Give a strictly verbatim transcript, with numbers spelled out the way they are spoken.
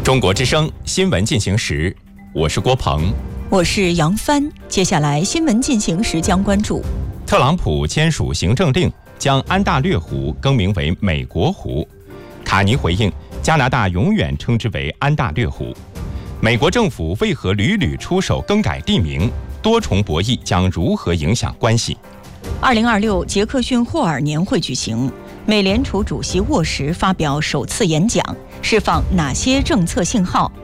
中国之声新闻进行时，我是郭鹏， 我是杨帆。接下来新闻进行时将关注： 特朗普签署行政令，将安大略湖更名为美国湖。卡尼回应，加拿大永远称之为安大略湖。美国政府为何屡屡出手更改地名？多重博弈将如何影响关系？ 二零二六杰克逊霍尔年会举行，美联储主席沃什发表首次演讲，释放哪些政策信号？